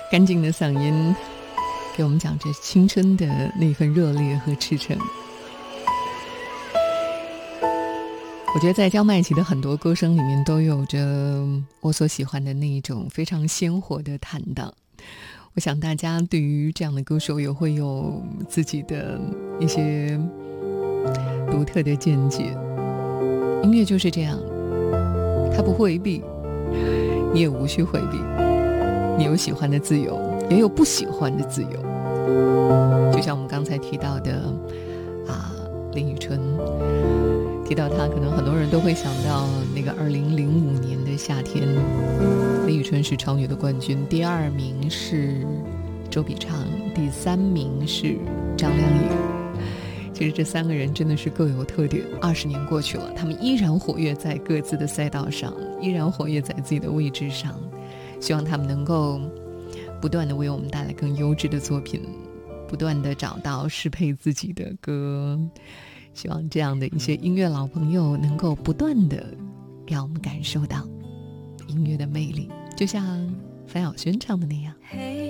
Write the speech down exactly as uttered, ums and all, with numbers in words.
干净的嗓音给我们讲着青春的那份热烈和赤诚。我觉得在焦麦琪的很多歌声里面都有着我所喜欢的那一种非常鲜活的坦荡。我想大家对于这样的歌手也会有自己的一些独特的见解。音乐就是这样，它不回避，你也无需回避，你有喜欢的自由，也有不喜欢的自由。就像我们刚才提到的啊，林宇春，提到他可能很多人都会想到那个二零零五年的夏天，林宇春是超女的冠军，第二名是周笔畅，第三名是张靓颖。其实这三个人真的是各有特点，二十年过去了，他们依然活跃在各自的赛道上，依然活跃在自己的位置上。希望他们能够不断的为我们带来更优质的作品，不断的找到适配自己的歌。希望这样的一些音乐老朋友能够不断的让我们感受到音乐的魅力，就像范晓萱唱的那样。